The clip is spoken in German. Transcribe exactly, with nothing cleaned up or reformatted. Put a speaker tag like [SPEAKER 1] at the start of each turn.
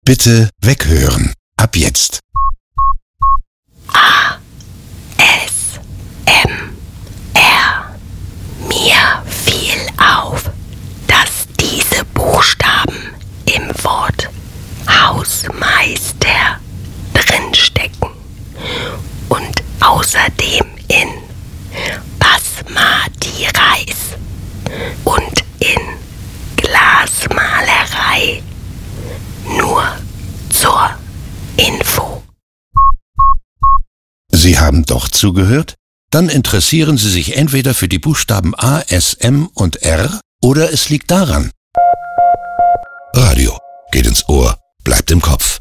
[SPEAKER 1] Bitte weghören. Ab jetzt.
[SPEAKER 2] A S M R. Mir fiel auf, dass diese Buchstaben im Wort Hausmeister drinstecken und außerdem in Basmati Reis und in Glasmalerei. Nur zur Info.
[SPEAKER 1] Sie haben doch zugehört? Dann interessieren Sie sich entweder für die Buchstaben A, S, M und R oder es liegt daran. Radio geht ins Ohr, bleibt im Kopf.